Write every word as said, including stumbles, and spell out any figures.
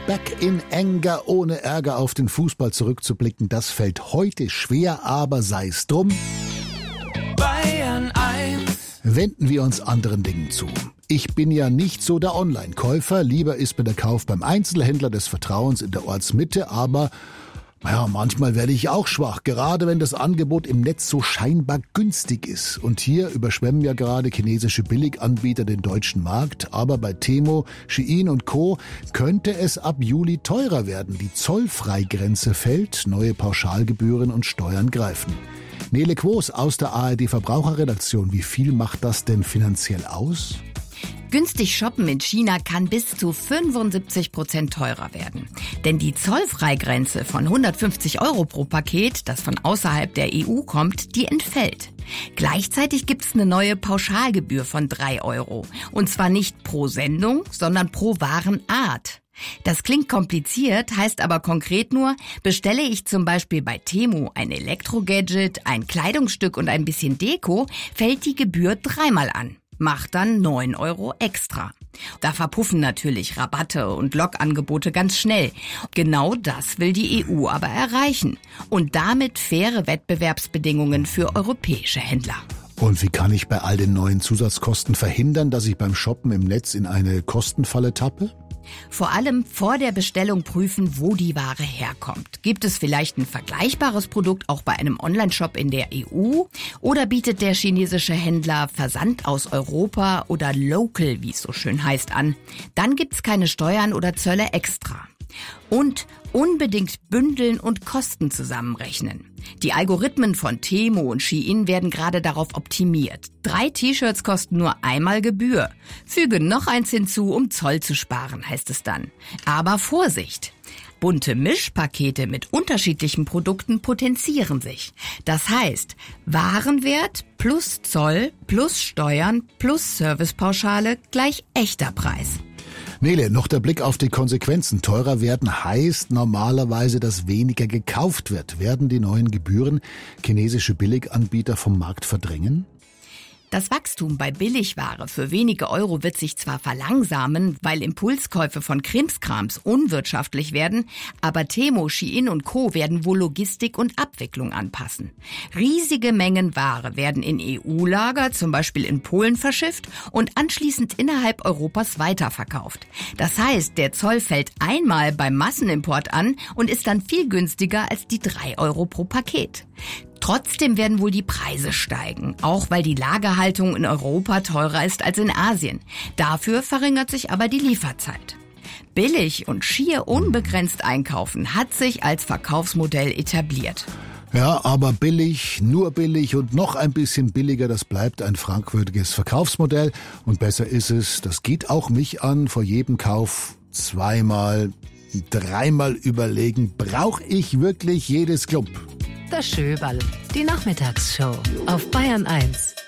back in anger, ohne Ärger auf den Fußball zurückzublicken. Das fällt heute schwer, aber sei's drum. Bayern eins. Wenden wir uns anderen Dingen zu. Ich bin ja nicht so der Online-Käufer. Lieber ist mir der Kauf beim Einzelhändler des Vertrauens in der Ortsmitte, aber naja, manchmal werde ich auch schwach, gerade wenn das Angebot im Netz so scheinbar günstig ist. Und hier überschwemmen ja gerade chinesische Billiganbieter den deutschen Markt. Aber bei Temu, Shein und Co. könnte es ab Juli teurer werden. Die Zollfreigrenze fällt, neue Pauschalgebühren und Steuern greifen. Nele Quos aus der A R D Verbraucherredaktion. Wie viel macht das denn finanziell aus? Günstig shoppen in China kann bis zu fünfundsiebzig Prozent teurer werden. Denn die Zollfreigrenze von hundertfünfzig Euro pro Paket, das von außerhalb der E U kommt, die entfällt. Gleichzeitig gibt's eine neue Pauschalgebühr von drei Euro. Und zwar nicht pro Sendung, sondern pro Warenart. Das klingt kompliziert, heißt aber konkret nur, bestelle ich zum Beispiel bei Temu ein Elektrogadget, ein Kleidungsstück und ein bisschen Deko, fällt die Gebühr dreimal an. Macht dann neun Euro extra. Da verpuffen natürlich Rabatte und Lockangebote ganz schnell. Genau das will die E U aber erreichen. Und damit faire Wettbewerbsbedingungen für europäische Händler. Und wie kann ich bei all den neuen Zusatzkosten verhindern, dass ich beim Shoppen im Netz in eine Kostenfalle tappe? Vor allem vor der Bestellung prüfen, wo die Ware herkommt. Gibt es vielleicht ein vergleichbares Produkt auch bei einem Onlineshop in der E U? Oder bietet der chinesische Händler Versand aus Europa oder Local, wie es so schön heißt, an? Dann gibt's keine Steuern oder Zölle extra. Und unbedingt bündeln und Kosten zusammenrechnen. Die Algorithmen von Temu und Shein werden gerade darauf optimiert. Drei T-Shirts kosten nur einmal Gebühr. Füge noch eins hinzu, um Zoll zu sparen, heißt es dann. Aber Vorsicht! Bunte Mischpakete mit unterschiedlichen Produkten potenzieren sich. Das heißt, Warenwert plus Zoll plus Steuern plus Servicepauschale gleich echter Preis. Nele, noch der Blick auf die Konsequenzen. Teurer werden heißt normalerweise, dass weniger gekauft wird. Werden die neuen Gebühren chinesische Billiganbieter vom Markt verdrängen? Das Wachstum bei Billigware für wenige Euro wird sich zwar verlangsamen, weil Impulskäufe von Krimskrams unwirtschaftlich werden, aber Temu, Shein und Co. werden wohl Logistik und Abwicklung anpassen. Riesige Mengen Ware werden in E U-Lager, zum Beispiel in Polen, verschifft und anschließend innerhalb Europas weiterverkauft. Das heißt, der Zoll fällt einmal beim Massenimport an und ist dann viel günstiger als die drei Euro pro Paket. Trotzdem werden wohl die Preise steigen, auch weil die Lagerhaltung in Europa teurer ist als in Asien. Dafür verringert sich aber die Lieferzeit. Billig und schier unbegrenzt einkaufen hat sich als Verkaufsmodell etabliert. Ja, aber billig, nur billig und noch ein bisschen billiger, das bleibt ein fragwürdiges Verkaufsmodell. Und besser ist es, das geht auch mich an, vor jedem Kauf zweimal, dreimal überlegen, brauche ich wirklich jedes Klump? Das Schöberl, die Nachmittagsshow auf Bayern eins.